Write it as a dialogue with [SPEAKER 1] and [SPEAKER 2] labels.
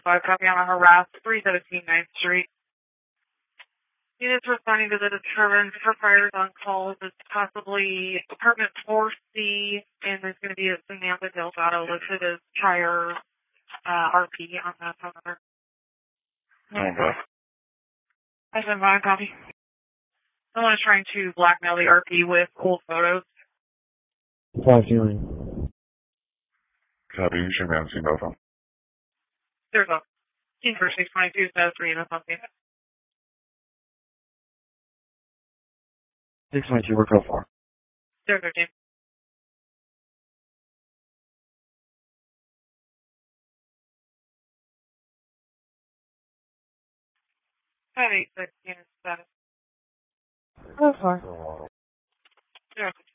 [SPEAKER 1] 5 copy on a harass 317 9th Street. Units responding to the disturbance for fires on calls is possibly apartment 4C, and there's going to be a Samantha Delgado listed as prior RP on that phone number.
[SPEAKER 2] Okay.
[SPEAKER 1] I said 5 copy. Someone is trying to blackmail the RP with old photos.
[SPEAKER 3] 5 healing.
[SPEAKER 2] Copy, you should be able to see both of them.
[SPEAKER 1] There's a team for 622 says 3 units on scene.
[SPEAKER 3] 622, we're go far.
[SPEAKER 1] 013. Hi, 8 6 units status.
[SPEAKER 3] Go far.
[SPEAKER 1] 0.